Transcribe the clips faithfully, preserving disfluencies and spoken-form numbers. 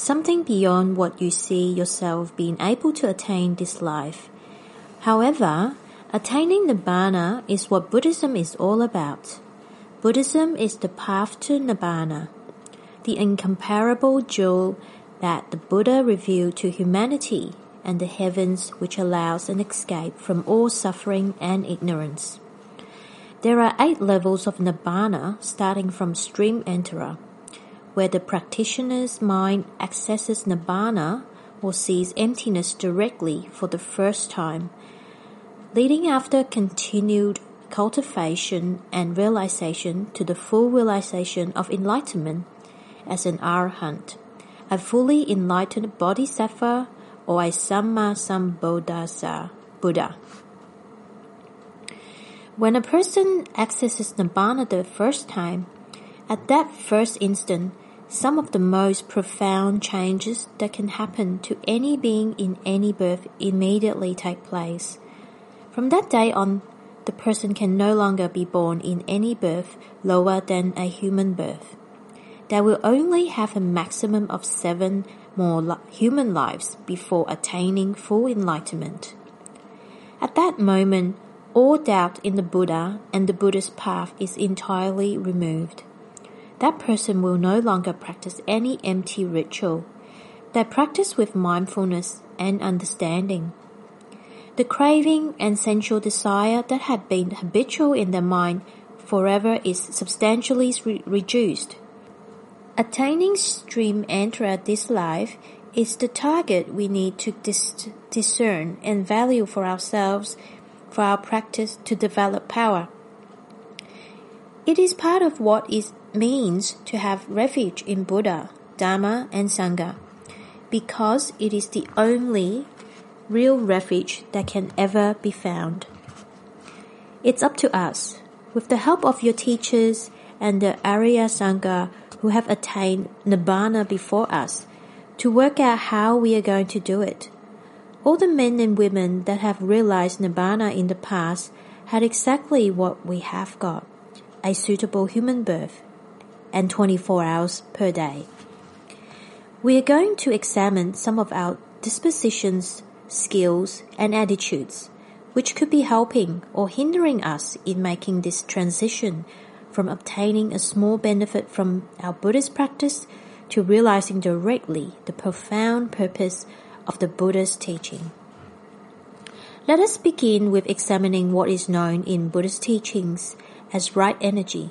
something beyond what you see yourself being able to attain this life. However, attaining Nibbana is what Buddhism is all about. Buddhism is the path to Nibbana, the incomparable jewel that the Buddha revealed to humanity and the heavens, which allows an escape from all suffering and ignorance. There are eight levels of Nibbana starting from Stream Enterer, where the practitioner's mind accesses Nibbana or sees emptiness directly for the first time, leading after continued cultivation and realization to the full realization of enlightenment as an arahant, a fully enlightened bodhisattva or a Samma Sambuddhasa Buddha. When a person accesses Nibbana the first time, at that first instant, some of the most profound changes that can happen to any being in any birth immediately take place. From that day on, the person can no longer be born in any birth lower than a human birth. They will only have a maximum of seven more li- human lives before attaining full enlightenment. At that moment, all doubt in the Buddha and the Buddha's path is entirely removed. That person will no longer practice any empty ritual. They practice with mindfulness and understanding. The craving and sensual desire that had been habitual in their mind forever is substantially re- reduced. Attaining Stream Enterer this life is the target we need to dis- discern and value for ourselves, for our practice to develop power. It is part of what it means to have refuge in Buddha, Dharma, and Sangha, because it is the only real refuge that can ever be found. It's up to us, with the help of your teachers and the Arya Sangha who have attained Nibbana before us, to work out how we are going to do it. All the men and women that have realized Nibbana in the past had exactly what we have got, a suitable human birth, and twenty-four hours per day. We are going to examine some of our dispositions, skills, and attitudes, which could be helping or hindering us in making this transition from obtaining a small benefit from our Buddhist practice to realizing directly the profound purpose of the Buddha's teaching. Let us begin with examining what is known in Buddhist teachings as right energy.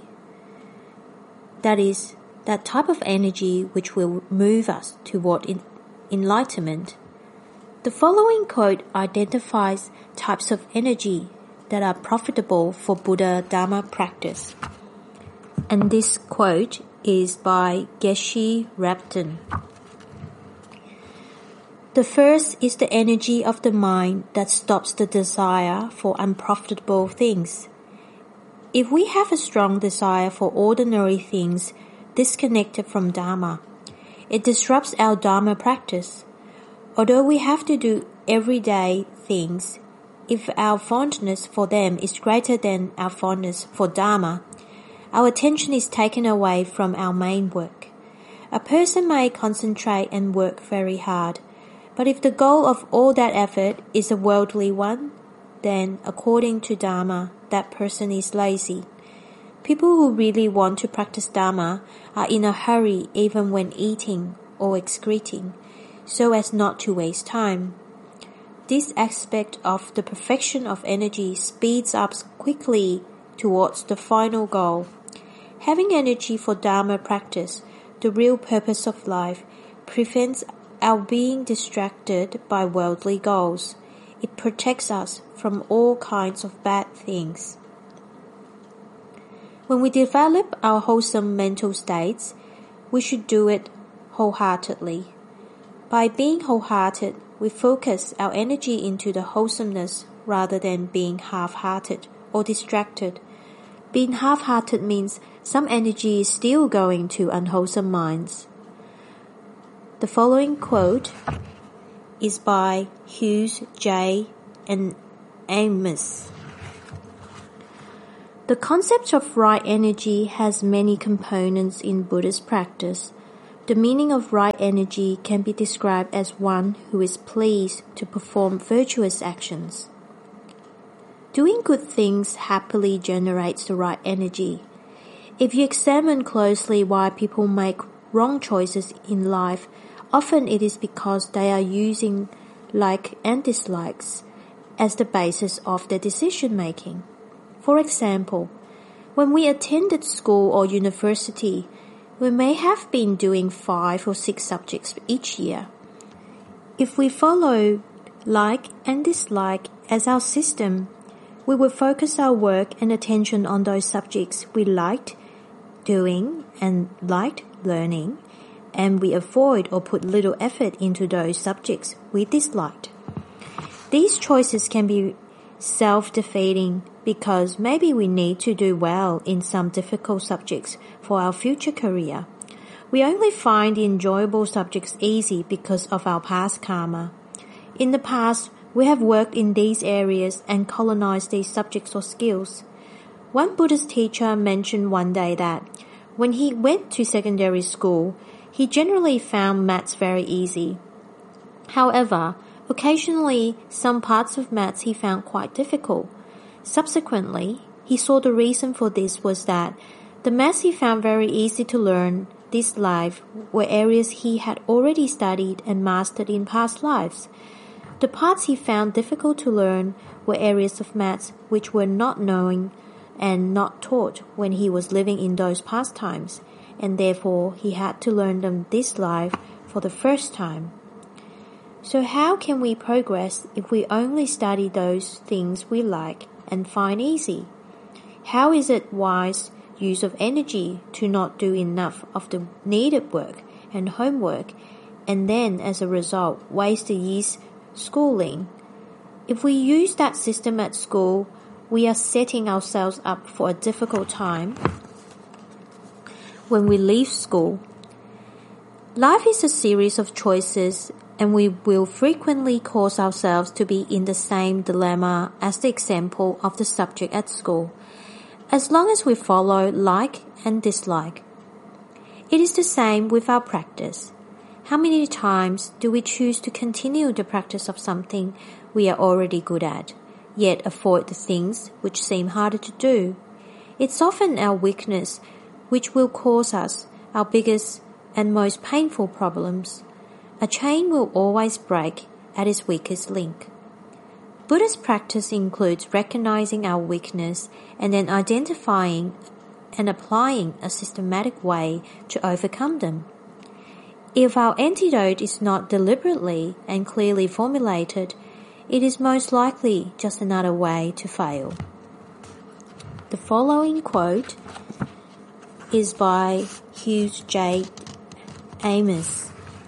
That is, that type of energy which will move us toward en- enlightenment. The following quote identifies types of energy that are profitable for Buddha Dharma practice. And this quote is by Geshe Rabten. The first is the energy of the mind that stops the desire for unprofitable things. If we have a strong desire for ordinary things disconnected from Dharma, it disrupts our Dharma practice. Although we have to do everyday things, if our fondness for them is greater than our fondness for Dharma, our attention is taken away from our main work. A person may concentrate and work very hard, but if the goal of all that effort is a worldly one, then, according to Dharma, that person is lazy. People who really want to practice Dharma are in a hurry even when eating or excreting, so as not to waste time. This aspect of the perfection of energy speeds up quickly towards the final goal. Having energy for Dharma practice, the real purpose of life, prevents our being distracted by worldly goals. It protects us from all kinds of bad things. When we develop our wholesome mental states, we should do it wholeheartedly. By being wholehearted, we focus our energy into the wholesomeness rather than being half-hearted or distracted. Being half-hearted means some energy is still going to unwholesome minds. The following quote is by Hughes J. and Amos. The concept of right energy has many components in Buddhist practice. The meaning of right energy can be described as one who is pleased to perform virtuous actions. Doing good things happily generates the right energy. If you examine closely why people make wrong choices in life, often it is because they are using like and dislikes as the basis of their decision making. For example, when we attended school or university, we may have been doing five or six subjects each year. If we follow like and dislike as our system, we will focus our work and attention on those subjects we liked doing and liked learning, and we avoid or put little effort into those subjects we disliked. These choices can be self-defeating because maybe we need to do well in some difficult subjects for our future career. We only find the enjoyable subjects easy because of our past karma. In the past, we have worked in these areas and colonized these subjects or skills. One Buddhist teacher mentioned one day that when he went to secondary school, he generally found maths very easy. However, occasionally some parts of maths he found quite difficult. Subsequently, he saw the reason for this was that the maths he found very easy to learn this life were areas he had already studied and mastered in past lives. The parts he found difficult to learn were areas of maths which were not known and not taught when he was living in those past times, and therefore he had to learn them this life for the first time. So how can we progress if we only study those things we like and find easy? How is it wise use of energy to not do enough of the needed work and homework, and then as a result waste a year's schooling? If we use that system at school, we are setting ourselves up for a difficult time when we leave school. Life is a series of choices, and we will frequently cause ourselves to be in the same dilemma as the example of the subject at school, as long as we follow like and dislike. It is the same with our practice. How many times do we choose to continue the practice of something we are already good at, yet avoid the things which seem harder to do? It's often our weakness which will cause us our biggest and most painful problems. A chain will always break at its weakest link. Buddhist practice includes recognizing our weakness and then identifying and applying a systematic way to overcome them. If our antidote is not deliberately and clearly formulated, it is most likely just another way to fail. The following quote is by Hugh J. Amos.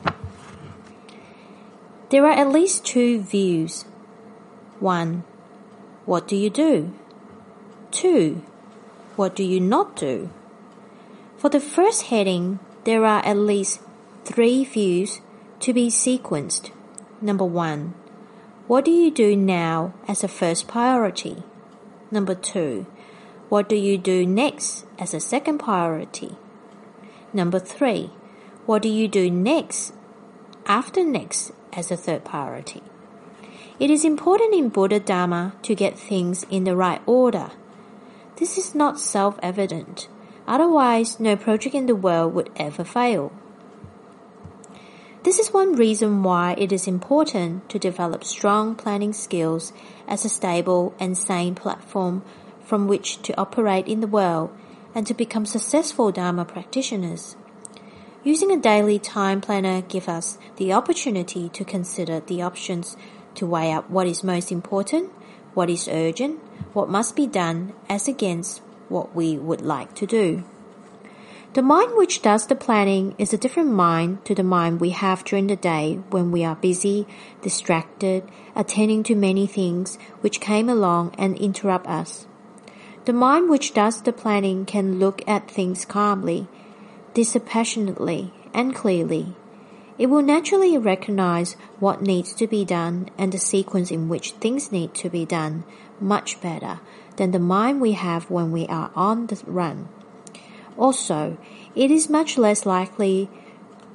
There are at least two views. One, what do you do? Two, what do you not do? For the first heading, there are at least three views to be sequenced. Number one, what do you do now as a first priority? Number two, what do you do next as a second priority? Number three, what do you do next after next as a third priority? It is important in Buddha Dharma to get things in the right order. This is not self-evident. Otherwise, no project in the world would ever fail. This is one reason why it is important to develop strong planning skills as a stable and sane platform from which to operate in the world and to become successful Dharma practitioners. Using a daily time planner gives us the opportunity to consider the options to weigh up what is most important, what is urgent, what must be done as against what we would like to do. The mind which does the planning is a different mind to the mind we have during the day when we are busy, distracted, attending to many things which came along and interrupt us. The mind which does the planning can look at things calmly, dispassionately, and clearly. It will naturally recognize what needs to be done and the sequence in which things need to be done much better than the mind we have when we are on the run. Also, it is much less likely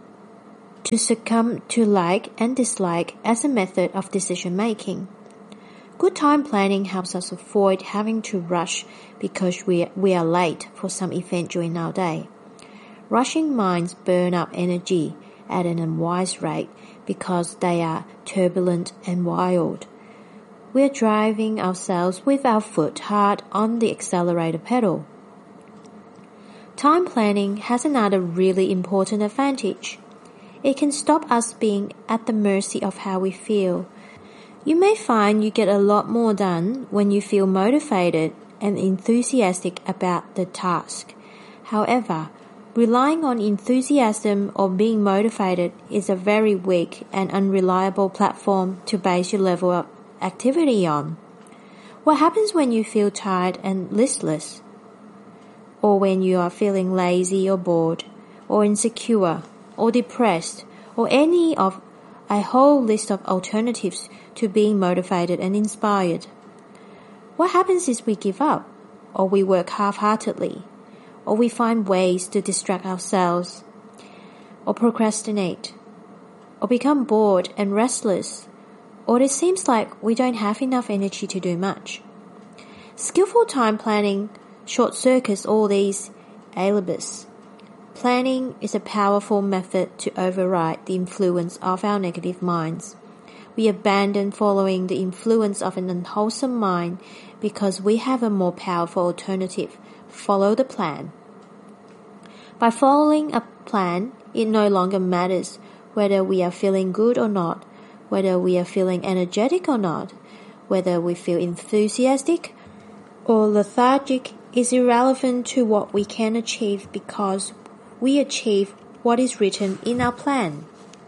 to succumb to like and dislike as a method of decision making. Good time planning helps us avoid having to rush because we, we are late for some event during our day. Rushing minds burn up energy at an unwise rate because they are turbulent and wild. We are driving ourselves with our foot hard on the accelerator pedal. Time planning has another really important advantage. It can stop us being at the mercy of how we feel. You may find you get a lot more done when you feel motivated and enthusiastic about the task. However, relying on enthusiasm or being motivated is a very weak and unreliable platform to base your level of activity on. What happens when you feel tired and listless? Or when you are feeling lazy or bored, or insecure, or depressed, or any of a whole list of alternatives to being motivated and inspired? What happens is we give up, or we work half-heartedly, or we find ways to distract ourselves, or procrastinate, or become bored and restless, or it seems like we don't have enough energy to do much. Skillful time planning short-circuits all these alibis. Planning is a powerful method to override the influence of our negative minds. We abandon following the influence of an unwholesome mind because we have a more powerful alternative. Follow the plan. By following a plan, it no longer matters whether we are feeling good or not, whether we are feeling energetic or not, whether we feel enthusiastic or lethargic is irrelevant to what we can achieve because we achieve what is written in our plan.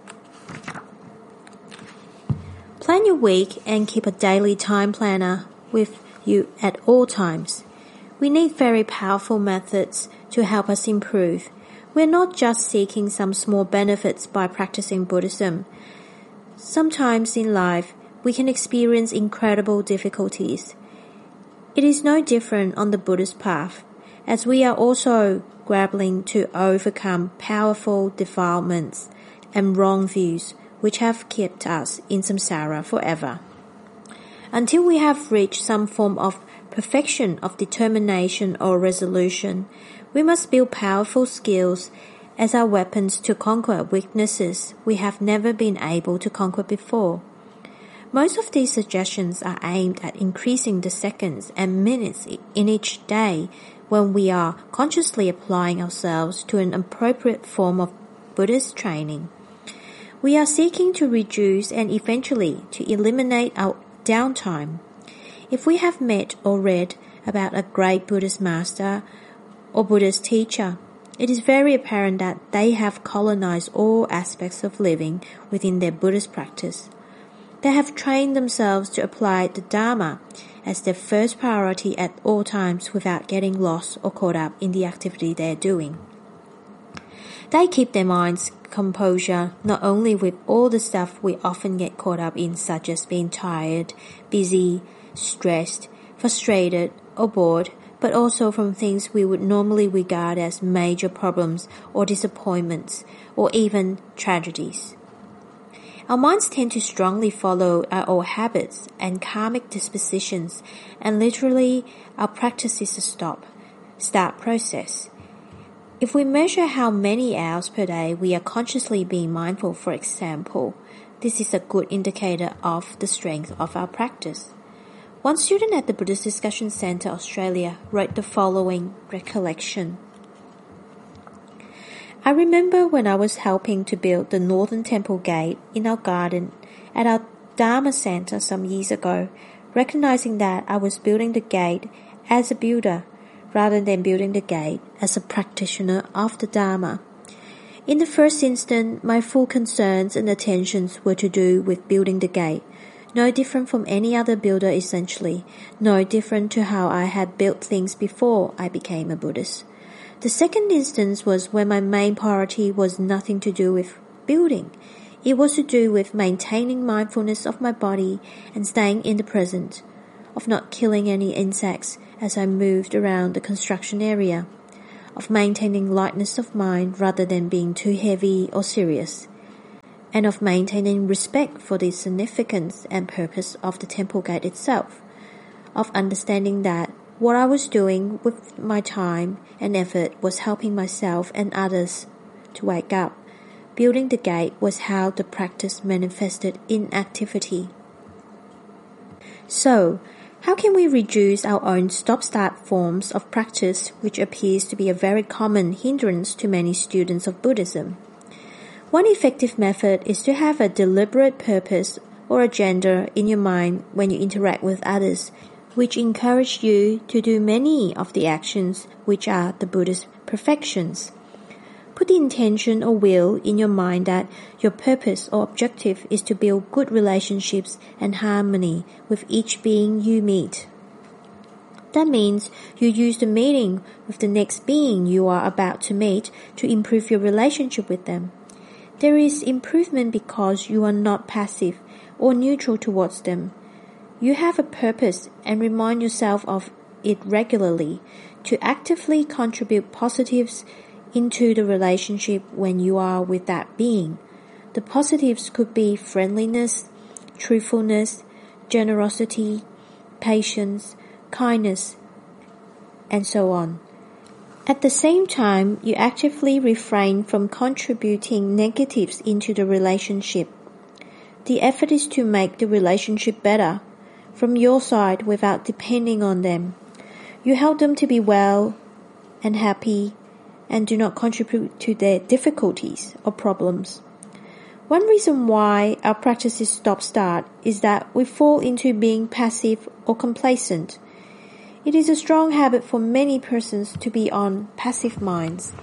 Plan your week and keep a daily time planner with you at all times. We need very powerful methods to help us improve. We're not just seeking some small benefits by practicing Buddhism. Sometimes in life, we can experience incredible difficulties. It is no different on the Buddhist path, as we are also grappling to overcome powerful defilements and wrong views which have kept us in samsara forever. Until we have reached some form of perfection of determination or resolution, we must build powerful skills as our weapons to conquer weaknesses we have never been able to conquer before. Most of these suggestions are aimed at increasing the seconds and minutes in each day when we are consciously applying ourselves to an appropriate form of Buddhist training. We are seeking to reduce and eventually to eliminate our downtime. If we have met or read about a great Buddhist master or Buddhist teacher, it is very apparent that they have colonized all aspects of living within their Buddhist practice. They have trained themselves to apply the Dharma as their first priority at all times without getting lost or caught up in the activity they are doing. They keep their minds composure not only with all the stuff we often get caught up in, such as being tired, busy, stressed, frustrated, or bored, but also from things we would normally regard as major problems or disappointments, or even tragedies. Our minds tend to strongly follow our old habits and karmic dispositions, and literally our practice is a stop, start process. If we measure how many hours per day we are consciously being mindful, for example, this is a good indicator of the strength of our practice. One student at the Buddhist Discussion Centre Australia wrote the following recollection. I remember when I was helping to build the Northern Temple Gate in our garden at our Dharma Centre some years ago, recognizing that I was building the gate as a builder rather than building the gate as a practitioner of the Dharma. In the first instance, my full concerns and attentions were to do with building the gate, no different from any other builder essentially, no different to how I had built things before I became a Buddhist. The second instance was when my main priority was nothing to do with building. It was to do with maintaining mindfulness of my body and staying in the present, of not killing any insects as I moved around the construction area, of maintaining lightness of mind rather than being too heavy or serious. and of maintaining respect for the significance and purpose of the temple gate itself, of understanding that what I was doing with my time and effort was helping myself and others to wake up. Building the gate was how the practice manifested in activity. So, how can we reduce our own stop-start forms of practice, which appears to be a very common hindrance to many students of Buddhism? One effective method is to have a deliberate purpose or agenda in your mind when you interact with others, which encourage you to do many of the actions which are the Buddhist perfections. Put the intention or will in your mind that your purpose or objective is to build good relationships and harmony with each being you meet. That means you use the meeting with the next being you are about to meet to improve your relationship with them. There is improvement because you are not passive or neutral towards them. You have a purpose and remind yourself of it regularly to actively contribute positives into the relationship when you are with that being. The positives could be friendliness, truthfulness, generosity, patience, kindness, and so on. At the same time, you actively refrain from contributing negatives into the relationship. The effort is to make the relationship better from your side without depending on them. You help them to be well and happy and do not contribute to their difficulties or problems. One reason why our practices stop-start is that we fall into being passive or complacent. It is a strong habit for many persons to be on passive minds.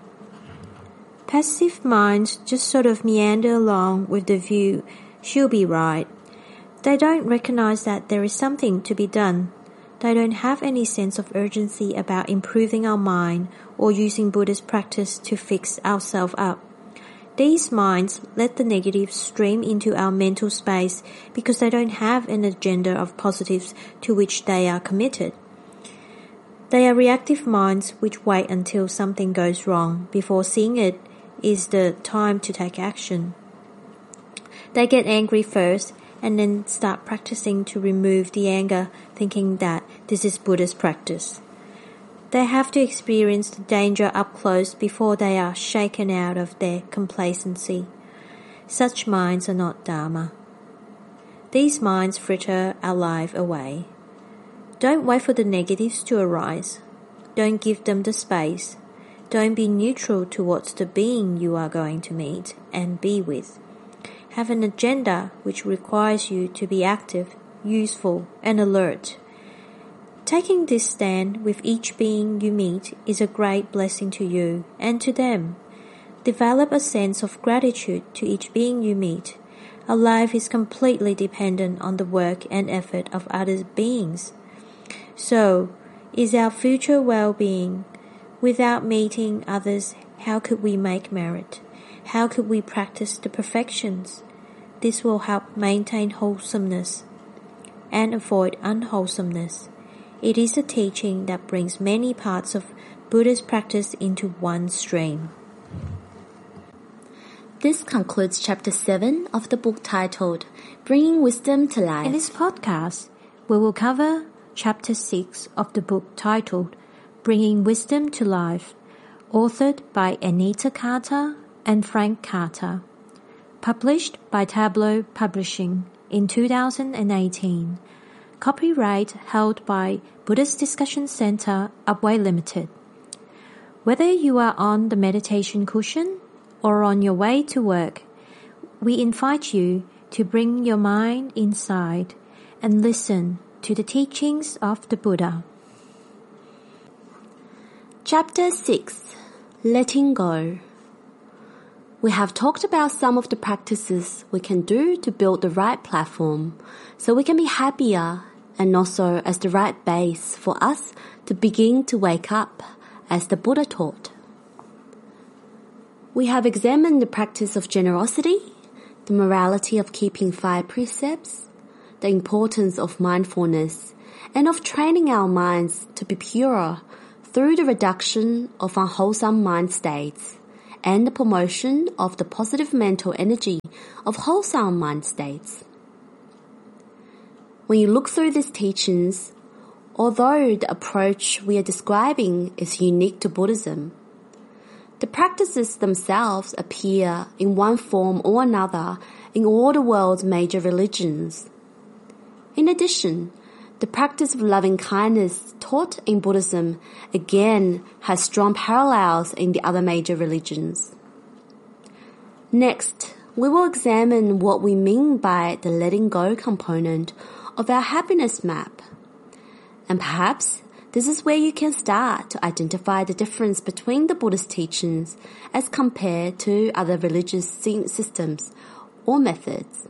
Passive minds just sort of meander along with the view, she'll be right. They don't recognize that there is something to be done. They don't have any sense of urgency about improving our mind or using Buddhist practice to fix ourselves up. These minds let the negatives stream into our mental space because they don't have an agenda of positives to which they are committed. They are reactive minds which wait until something goes wrong before seeing it is the time to take action. They get angry first and then start practicing to remove the anger, thinking that this is Buddhist practice. They have to experience the danger up close before they are shaken out of their complacency. Such minds are not Dharma. These minds fritter our life away. Don't wait for the negatives to arise. Don't give them the space. Don't be neutral towards the being you are going to meet and be with. Have an agenda which requires you to be active, useful, and alert. Taking this stand with each being you meet is a great blessing to you and to them. Develop a sense of gratitude to each being you meet. Our life is completely dependent on the work and effort of other beings. So, is our future well-being? Without meeting others, how could we make merit? How could we practice the perfections? This will help maintain wholesomeness and avoid unwholesomeness. It is a teaching that brings many parts of Buddhist practice into one stream. This concludes Chapter seven of the book titled Bringing Wisdom to Life. In this podcast, we will cover Chapter six of the book titled Bringing Wisdom to Life, authored by Anita Carter and Frank Carter, published by Tableau Publishing in two thousand eighteen, copyright held by Buddhist Discussion Center, Upway Limited. Whether you are on the meditation cushion or on your way to work, we invite you to bring your mind inside and listen to the teachings of the Buddha. Chapter six. Letting Go. We have talked about some of the practices we can do to build the right platform so we can be happier and also as the right base for us to begin to wake up as the Buddha taught. We have examined the practice of generosity, the morality of keeping five precepts, the importance of mindfulness, and of training our minds to be purer through the reduction of unwholesome mind states and the promotion of the positive mental energy of wholesome mind states. When you look through these teachings, although the approach we are describing is unique to Buddhism, the practices themselves appear in one form or another in all the world's major religions. In addition, the practice of loving kindness taught in Buddhism again has strong parallels in the other major religions. Next, we will examine what we mean by the letting go component of our happiness map. And perhaps this is where you can start to identify the difference between the Buddhist teachings as compared to other religious systems or methods.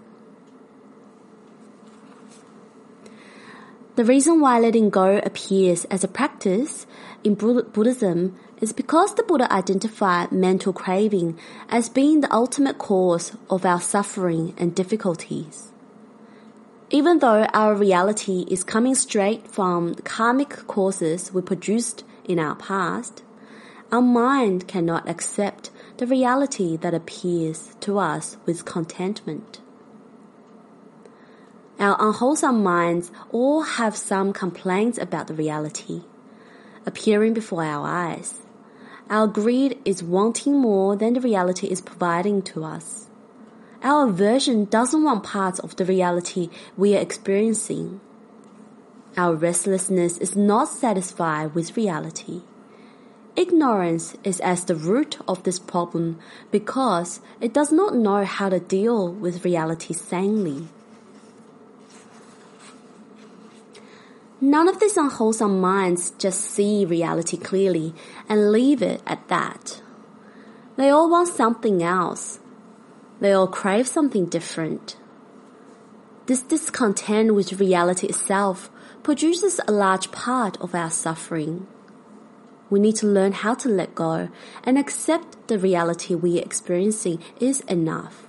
The reason why letting go appears as a practice in Buddhism is because the Buddha identified mental craving as being the ultimate cause of our suffering and difficulties. Even though our reality is coming straight from the karmic causes we produced in our past, our mind cannot accept the reality that appears to us with contentment. Our unwholesome minds all have some complaints about the reality appearing before our eyes. Our greed is wanting more than the reality is providing to us. Our aversion doesn't want parts of the reality we are experiencing. Our restlessness is not satisfied with reality. Ignorance is as the root of this problem because it does not know how to deal with reality sanely. None of these unwholesome minds just see reality clearly and leave it at that. They all want something else. They all crave something different. This discontent with reality itself produces a large part of our suffering. We need to learn how to let go and accept the reality we are experiencing is enough.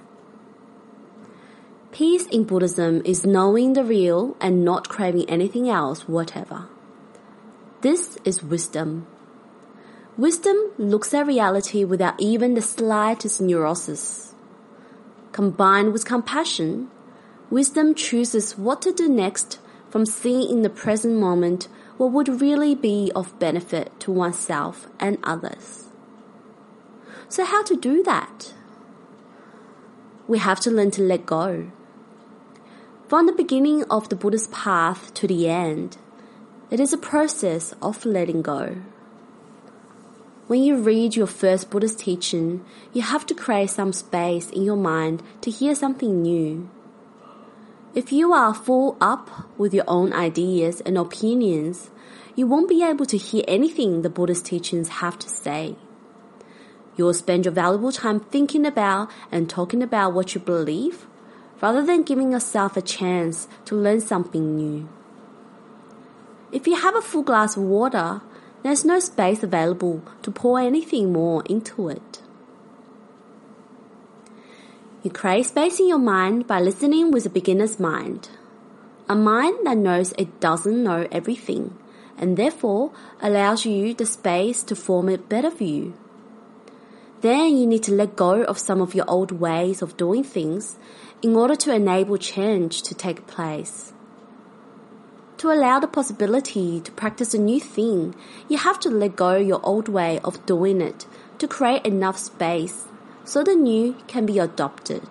Peace in Buddhism is knowing the real and not craving anything else whatever. This is wisdom. Wisdom looks at reality without even the slightest neurosis. Combined with compassion, wisdom chooses what to do next from seeing in the present moment what would really be of benefit to oneself and others. So how to do that? We have to learn to let go. From the beginning of the Buddhist path to the end, it is a process of letting go. When you read your first Buddhist teaching, you have to create some space in your mind to hear something new. If you are full up with your own ideas and opinions, you won't be able to hear anything the Buddhist teachings have to say. You will spend your valuable time thinking about and talking about what you believe, rather than giving yourself a chance to learn something new. If you have a full glass of water, there's no space available to pour anything more into it. You create space in your mind by listening with a beginner's mind, a mind that knows it doesn't know everything and therefore allows you the space to form a better view. Then you need to let go of some of your old ways of doing things in order to enable change to take place. To allow the possibility to practice a new thing, you have to let go your old way of doing it to create enough space so the new can be adopted.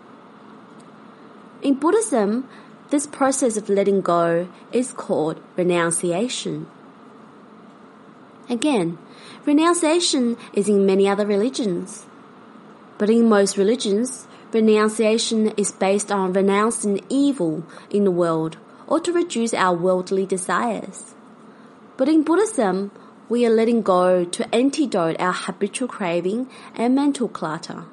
In Buddhism, this process of letting go is called renunciation. Again, renunciation is in many other religions. But in most religions, renunciation is based on renouncing evil in the world or to reduce our worldly desires. But in Buddhism, we are letting go to antidote our habitual craving and mental clutter.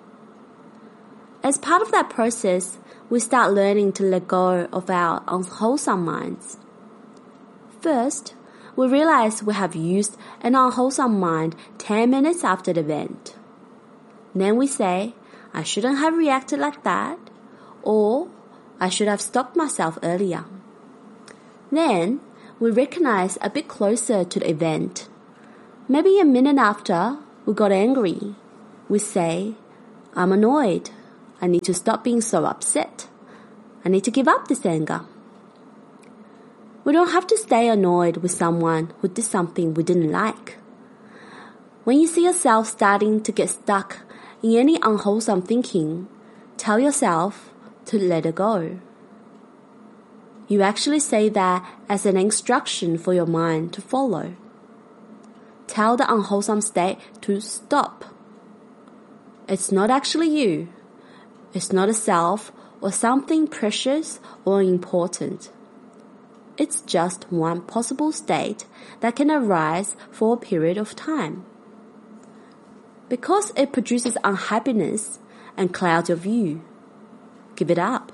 As part of that process, we start learning to let go of our unwholesome minds. First, we realize we have used an unwholesome mind ten minutes after the event. Then we say, I shouldn't have reacted like that, or I should have stopped myself earlier. Then, we recognize a bit closer to the event. Maybe a minute after, we got angry. we say, I'm annoyed. I need to stop being so upset. I need to give up this anger. We don't have to stay annoyed with someone who did something we didn't like. When you see yourself starting to get stuck in any unwholesome thinking, tell yourself to let it go. You actually say that as an instruction for your mind to follow. Tell the unwholesome state to stop. It's not actually you. It's not a self or something precious or important. It's just one possible state that can arise for a period of time. Because it produces unhappiness and clouds your view, give it up.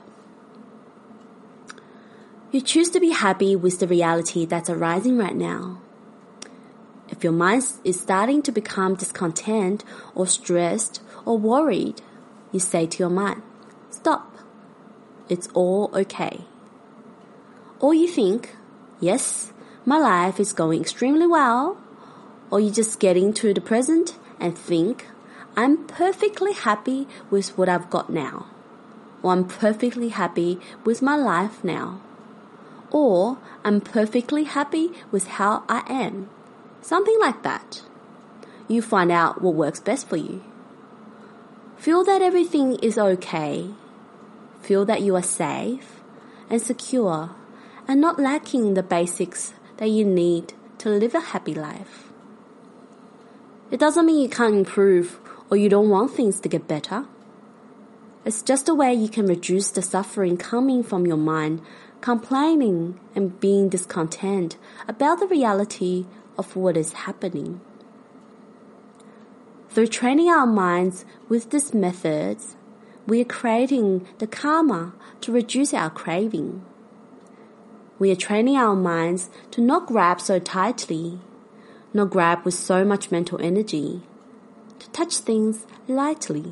You choose to be happy with the reality that's arising right now. If your mind is starting to become discontent or stressed or worried, you say to your mind, stop. It's all okay. Or you think, yes, my life is going extremely well. Or you just get into the present and think, I'm perfectly happy with what I've got now. Or I'm perfectly happy with my life now. Or I'm perfectly happy with how I am. Something like that. You find out what works best for you. Feel that everything is okay. Feel that you are safe and secure and not lacking the basics that you need to live a happy life. It doesn't mean you can't improve or you don't want things to get better. It's just a way you can reduce the suffering coming from your mind, complaining and being discontent about the reality of what is happening. Through training our minds with these methods, we are creating the karma to reduce our craving. We are training our minds to not grab so tightly, not grab with so much mental energy, to touch things lightly.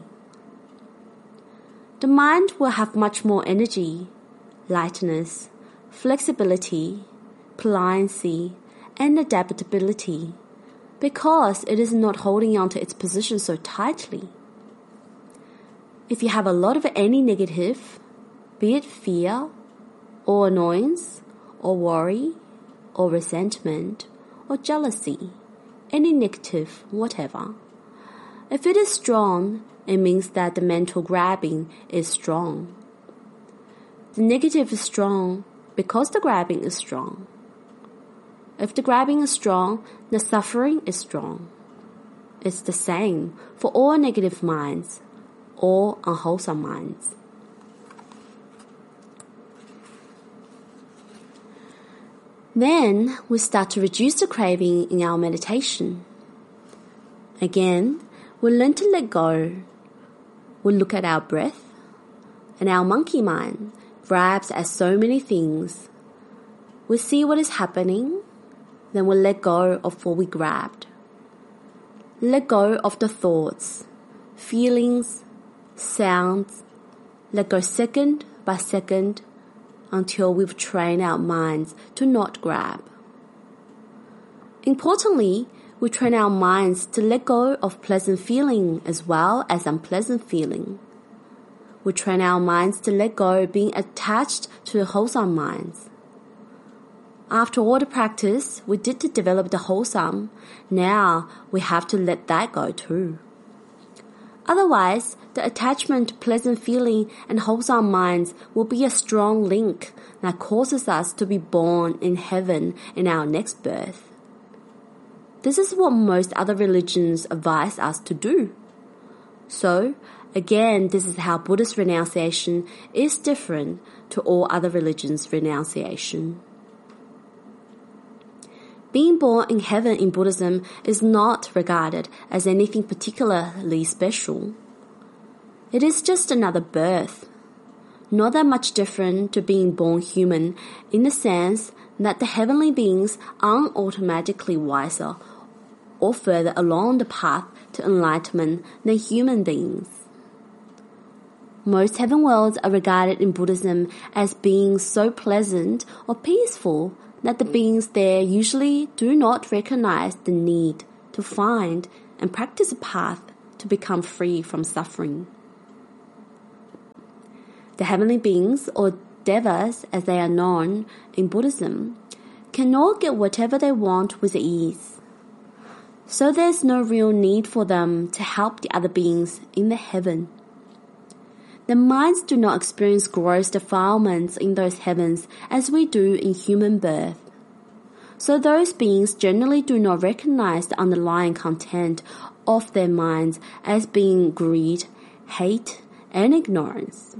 The mind will have much more energy, lightness, flexibility, pliancy, and adaptability because it is not holding on to its position so tightly. If you have a lot of any negative, be it fear or annoyance or worry or resentment or jealousy, any negative, whatever, if it is strong, it means that the mental grabbing is strong. The negative is strong because the grabbing is strong. If the grabbing is strong, the suffering is strong. It's the same for all negative minds, all unwholesome minds. Then we start to reduce the craving in our meditation. Again, we learn to let go. We look at our breath, and our monkey mind grabs at so many things. We see what is happening, then we let go of what we grabbed. Let go of the thoughts, feelings, sounds. Let go second by second until we've trained our minds to not grab. Importantly, we train our minds to let go of pleasant feeling as well as unpleasant feeling. We train our minds to let go of being attached to the wholesome minds. After all the practice we did to develop the wholesome, now we have to let that go too. Otherwise, the attachment to pleasant feeling and wholesome minds will be a strong link that causes us to be born in heaven in our next birth. This is what most other religions advise us to do. So, again, this is how Buddhist renunciation is different to all other religions' renunciation. Being born in heaven in Buddhism is not regarded as anything particularly special. It is just another birth, not that much different to being born human in the sense that the heavenly beings aren't automatically wiser or further along the path to enlightenment than human beings. Most heaven worlds are regarded in Buddhism as being so pleasant or peaceful that the beings there usually do not recognize the need to find and practice a path to become free from suffering. The heavenly beings, or devas as they are known in Buddhism, can all get whatever they want with ease. So there's no real need for them to help the other beings in the heaven. Their minds do not experience gross defilements in those heavens as we do in human birth. So those beings generally do not recognize the underlying content of their minds as being greed, hate, and ignorance.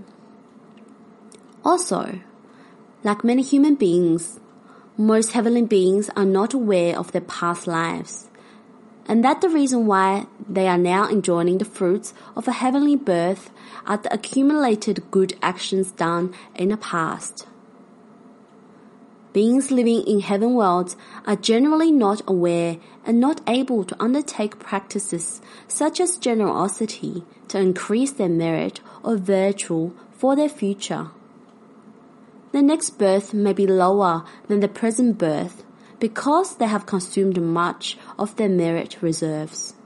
Also, like many human beings, most heavenly beings are not aware of their past lives, and that the reason why they are now enjoying the fruits of a heavenly birth are the accumulated good actions done in the past. Beings living in heaven worlds are generally not aware and not able to undertake practices such as generosity to increase their merit or virtue for their future. The next birth may be lower than the present birth because they have consumed much of their merit reserves.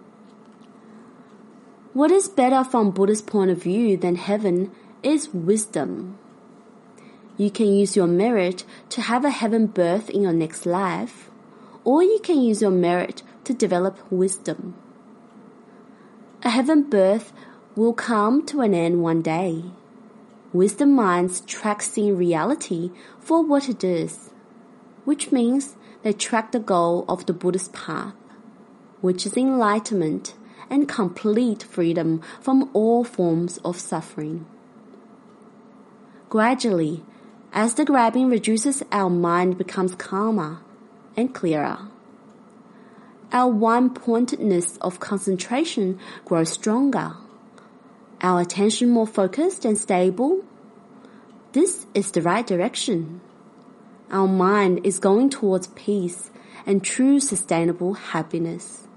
What is better from Buddha's point of view than heaven is wisdom. You can use your merit to have a heaven birth in your next life, or you can use your merit to develop wisdom. A heaven birth will come to an end one day. Wisdom minds track seeing reality for what it is, which means they track the goal of the Buddhist path, which is enlightenment and complete freedom from all forms of suffering. Gradually, as the grabbing reduces, our mind becomes calmer and clearer. Our one-pointedness of concentration grows stronger. Our attention more focused and stable. This is the right direction. Our mind is going towards peace and true sustainable happiness.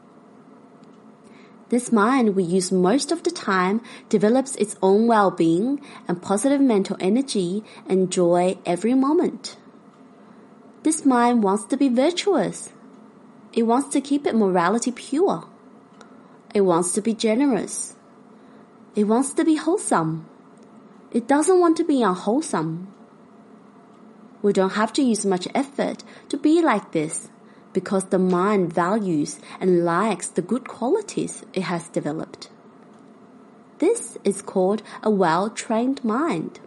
This mind we use most of the time develops its own well-being and positive mental energy and joy every moment. This mind wants to be virtuous. It wants to keep its morality pure. It wants to be generous. It wants to be wholesome. It doesn't want to be unwholesome. We don't have to use much effort to be like this because the mind values and likes the good qualities it has developed. This is called a well-trained mind.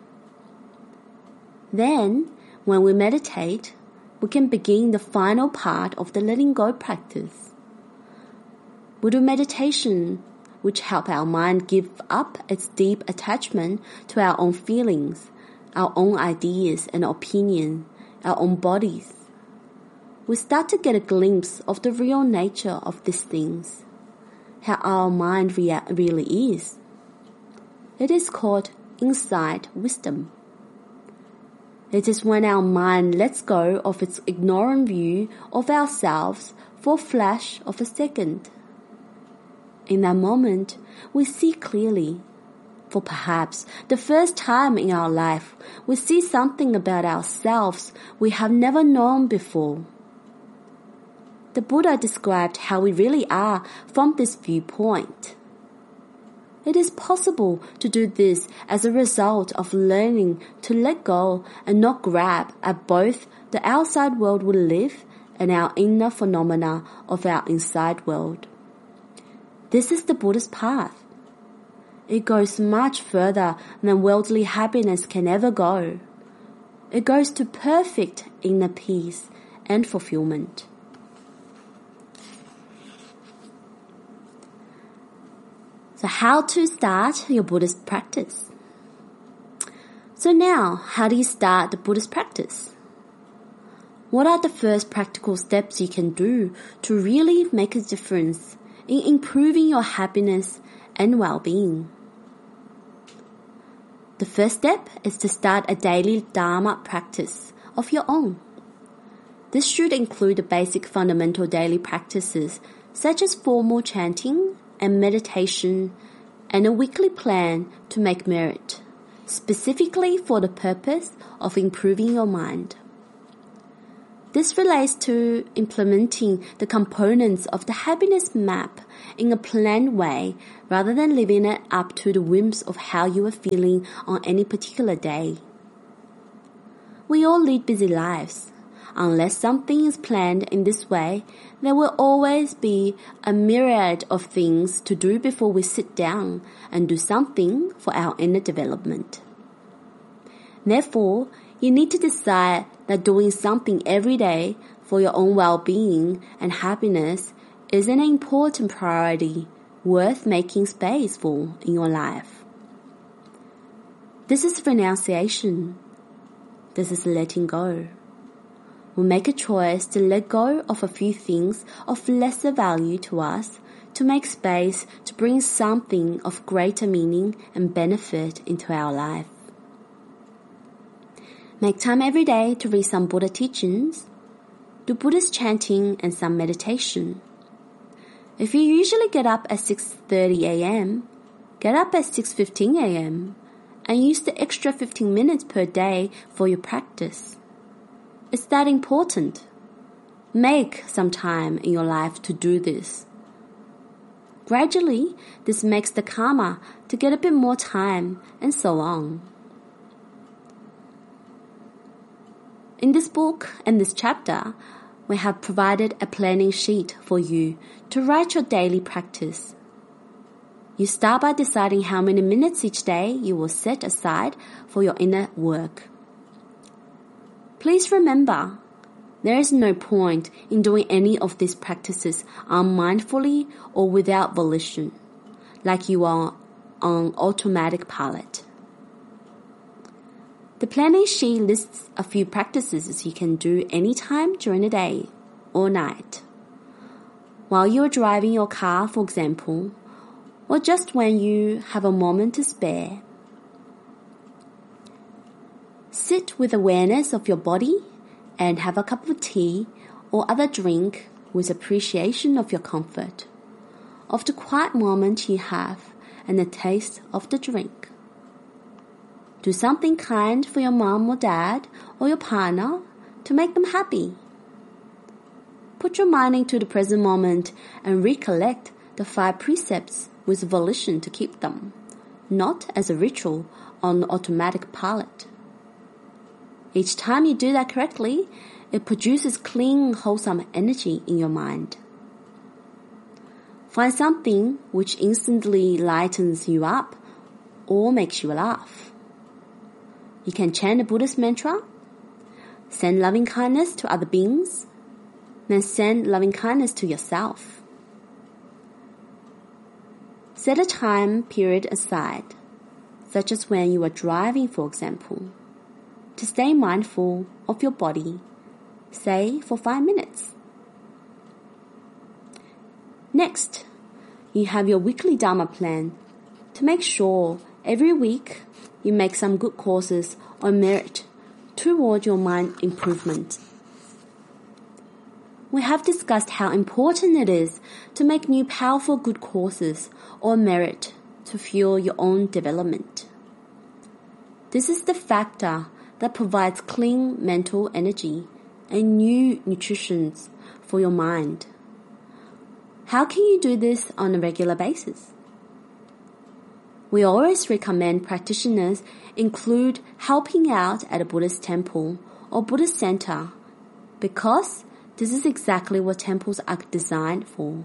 Then, when we meditate, we can begin the final part of the letting go practice. We do meditation, which help our mind give up its deep attachment to our own feelings, our own ideas and opinions, our own bodies. We start to get a glimpse of the real nature of these things, how our mind rea- really is. It is called insight wisdom. It is when our mind lets go of its ignorant view of ourselves for a flash of a second. In that moment, we see clearly. For perhaps the first time in our life, we see something about ourselves we have never known before. The Buddha described how we really are from this viewpoint. It is possible to do this as a result of learning to let go and not grab at both the outside world we live and our inner phenomena of our inside world. This is the Buddhist path. It goes much further than worldly happiness can ever go. It goes to perfect inner peace and fulfillment. So how to start your Buddhist practice? So now, how do you start the Buddhist practice? What are the first practical steps you can do to really make a difference in improving your happiness and well-being? The first step is to start a daily Dharma practice of your own. This should include the basic fundamental daily practices such as formal chanting and meditation, and a weekly plan to make merit, specifically for the purpose of improving your mind. This relates to implementing the components of the happiness map in a planned way rather than leaving it up to the whims of how you are feeling on any particular day. We all lead busy lives. Unless something is planned in this way, there will always be a myriad of things to do before we sit down and do something for our inner development. Therefore, you need to decide that doing something every day for your own well-being and happiness is an important priority worth making space for in your life. This is renunciation. This is letting go. We make a choice to let go of a few things of lesser value to us to make space to bring something of greater meaning and benefit into our life. Make time every day to read some Buddha teachings, do Buddhist chanting and some meditation. If you usually get up at six thirty a.m., get up at six fifteen a.m. and use the extra fifteen minutes per day for your practice. It's that important. Make some time in your life to do this. Gradually, this makes the karma to get a bit more time and so on. In this book and this chapter, we have provided a planning sheet for you to write your daily practice. You start by deciding how many minutes each day you will set aside for your inner work. Please remember, there is no point in doing any of these practices unmindfully or without volition, like you are on automatic pilot. The planning sheet lists a few practices you can do anytime during the day or night. While you are driving your car, for example, or just when you have a moment to spare. Sit with awareness of your body and have a cup of tea or other drink with appreciation of your comfort, of the quiet moment you have and the taste of the drink. Do something kind for your mom or dad or your partner to make them happy. Put your mind into the present moment and recollect the five precepts with volition to keep them, not as a ritual on automatic pilot. Each time you do that correctly, it produces clean, wholesome energy in your mind. Find something which instantly lightens you up or makes you laugh. You can chant a Buddhist mantra, send loving kindness to other beings, then send loving kindness to yourself. Set a time period aside, such as when you are driving, for example, to stay mindful of your body, say for five minutes. Next, you have your weekly Dharma plan to make sure every week you make some good courses on merit toward your mind improvement. We have discussed how important it is to make new powerful good courses or merit to fuel your own development. This is the factor that provides clean mental energy and new nutrition for your mind. How can you do this on a regular basis? We always recommend practitioners include helping out at a Buddhist temple or Buddhist center because this is exactly what temples are designed for.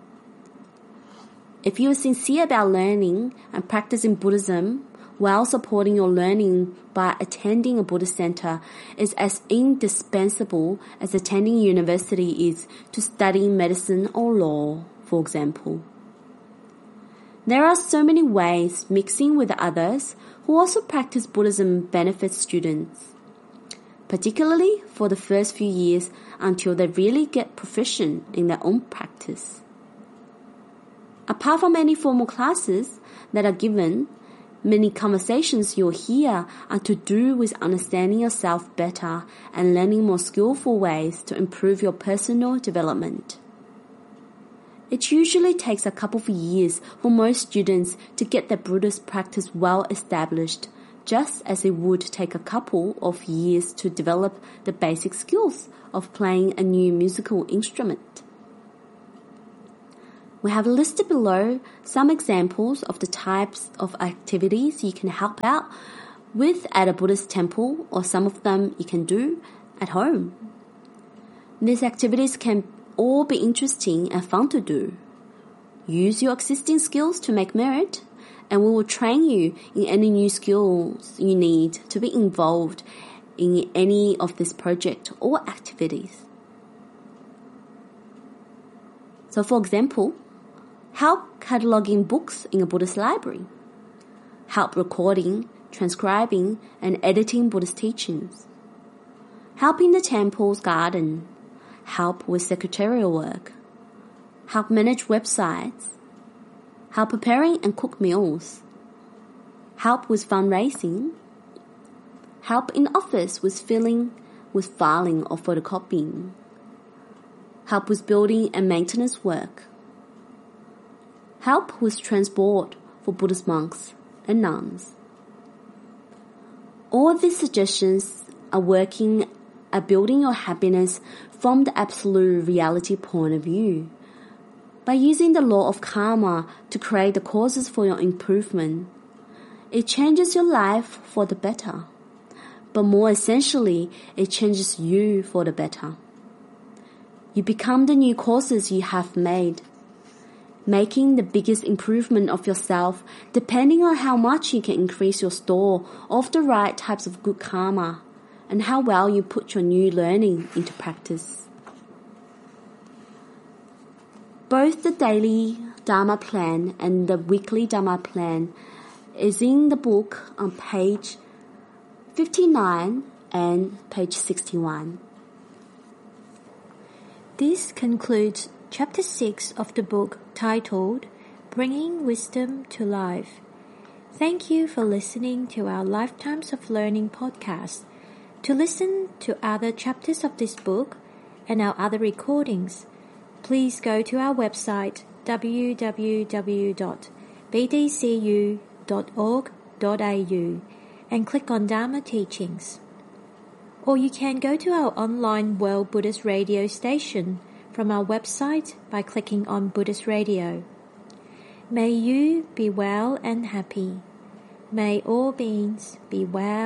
If you are sincere about learning and practicing Buddhism while supporting your learning by attending a Buddhist center is as indispensable as attending university is to study medicine or law, for example. There are so many ways mixing with others who also practice Buddhism benefits students, particularly for the first few years until they really get proficient in their own practice. Apart from any formal classes that are given, many conversations you'll hear are to do with understanding yourself better and learning more skillful ways to improve your personal development. It usually takes a couple of years for most students to get their Buddhist practice well established just as it would take a couple of years to develop the basic skills of playing a new musical instrument. We have listed below some examples of the types of activities you can help out with at a Buddhist temple, or some of them you can do at home. These activities can all be interesting and fun to do. Use your existing skills to make merit, and we will train you in any new skills you need to be involved in any of this project or activities. So for example, help cataloging books in a Buddhist library. Help recording, transcribing, and editing Buddhist teachings. Help in the temple's garden. Help with secretarial work. Help manage websites. Help preparing and cook meals. Help with fundraising. Help in the office with filling, with filing or photocopying. Help with building and maintenance work. Help with transport for Buddhist monks and nuns. All these suggestions are working at building your happiness from the absolute reality point of view, by using the law of karma to create the causes for your improvement. It changes your life for the better, but more essentially, it changes you for the better. You become the new causes you have made, making the biggest improvement of yourself depending on how much you can increase your store of the right types of good karma and how well you put your new learning into practice. Both the daily Dharma plan and the weekly Dharma plan is in the book on page fifty-nine and page sixty-one. This concludes Chapter six of the book titled Bringing Wisdom to Life. Thank you for listening to our Lifetimes of Learning podcast. To listen to other chapters of this book and our other recordings, please go to our website w w w dot b d c u dot org dot a u and click on Dharma Teachings. Or you can go to our online World Buddhist Radio station from our website by clicking on Buddhist Radio. May you be well and happy. May all beings be well